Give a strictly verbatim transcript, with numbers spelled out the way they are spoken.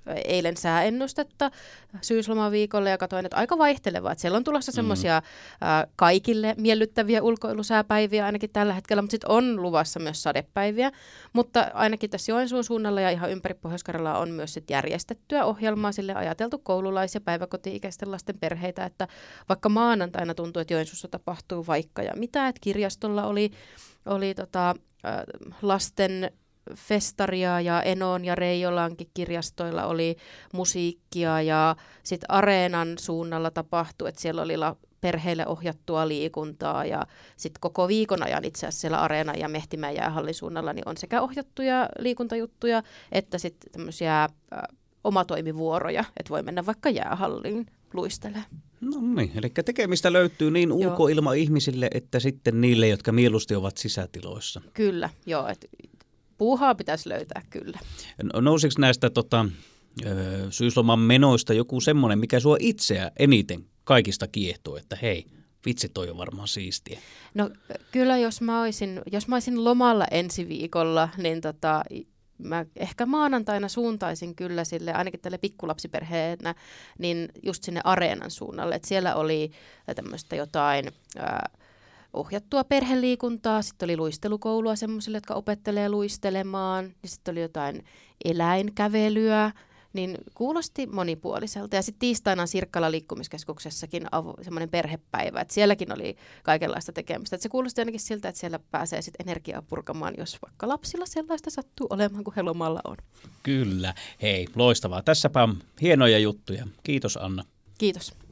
eilen sääennustetta syyslomaviikolle ja katsoin, että aika vaihtelevaa. Että siellä on tulossa semmoisia mm. kaikille miellyttäviä ulkoilusääpäiviä ainakin tällä hetkellä, mutta sitten on luvassa myös sadepäiviä. Mutta ainakin tässä Joensuun suunnalla ja ihan ympäri Pohjois-Karjalaa on myös sit järjestettyä ohjelmaa sille ajateltu koululais- ja päiväkoti-ikäisten lasten perheitä, että vaikka maanantaina tuntuu, että Joensuussa tapahtuu vaikka ja mitä, että kirjastolla oli, oli tota, lasten festaria ja Enon ja Reijolankin kirjastoilla oli musiikkia ja sitten Areenan suunnalla tapahtui, että siellä oli la- perheille ohjattua liikuntaa ja sitten koko viikon ajan itse asiassa siellä Areenan ja Mehtimäen jäähallin suunnalla niin on sekä ohjattuja liikuntajuttuja että sitten tämmöisiä äh, omatoimivuoroja, että voi mennä vaikka jäähalliin luistelemaan. No niin, eli tekemistä löytyy niin ulkoilma-ihmisille että sitten niille, jotka mieluusti ovat sisätiloissa. Kyllä, joo, että puuhaa pitäisi löytää kyllä. Nousiko näistä tota, syysloman menoista joku semmoinen, mikä sua itseä eniten kaikista kiehtoo, että hei, vitsi toi on varmaan siistiä? No kyllä, jos mä olisin, jos mä olisin lomalla ensi viikolla, niin tota, mä ehkä maanantaina suuntaisin kyllä sille, ainakin tälle pikkulapsiperheenä, niin just sinne Areenan suunnalle, että siellä oli tämmöistä jotain ää, ohjattua perheliikuntaa, sitten oli luistelukoulua semmoisille, jotka opettelee luistelemaan, ja sitten oli jotain eläinkävelyä, niin kuulosti monipuoliselta. Ja sitten tiistaina Sirkkalan liikkumiskeskuksessakin avo- semmoinen perhepäivä, että sielläkin oli kaikenlaista tekemistä. Et se kuulosti ainakin siltä, että siellä pääsee sitten energiaa purkamaan, jos vaikka lapsilla sellaista sattuu olemaan, kun he lomalla on. Kyllä. Hei, loistavaa. Tässäpä on hienoja juttuja. Kiitos Anna. Kiitos.